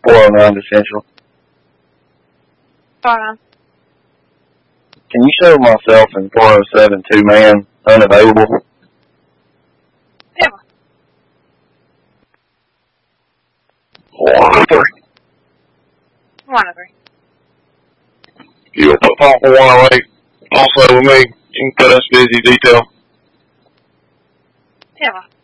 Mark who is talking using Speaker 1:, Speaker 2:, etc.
Speaker 1: 409 to Central.
Speaker 2: 409.
Speaker 1: Can you show myself in 407 2-man unavailable?
Speaker 2: Yeah.
Speaker 1: 103.
Speaker 2: 103.
Speaker 1: You'll put phone for 108. Also with me, you can put us busy detail.
Speaker 2: Yeah.